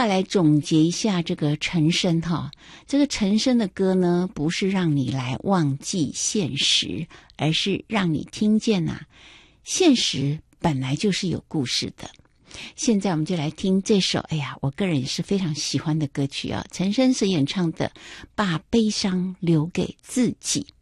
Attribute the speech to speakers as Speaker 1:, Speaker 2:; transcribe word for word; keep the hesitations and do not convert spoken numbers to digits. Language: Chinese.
Speaker 1: 来总结一下这个陈升哈，这个陈升的歌呢，不是让你来忘记现实，而是让你听见呐、啊，现实本来就是有故事的。现在我们就来听这首，哎呀，我个人也是非常喜欢的歌曲啊，陈升所演唱的《把悲伤留给自己》。